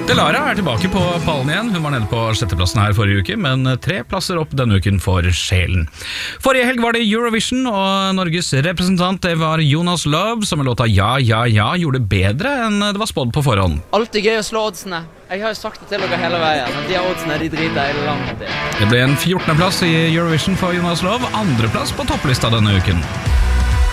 Delara er tilbake på pallen igjen. Hun var nede på 6. plassen her forrige uke, men 3 plasser opp denne uken for sjelen. Forrige helg var det Eurovision, og Norges representant det var Jonas Love, som med låta Ja, ja, ja gjorde bedre enn det var spådd på forhånd. Alltid gøy å slå oddsene. Jeg har jo sagt det til dere hele veien. De oddsene de driter jeg langt i. Det ble en 14. plass i Eurovision for Jonas Love, 2. plass på topplista denne uken.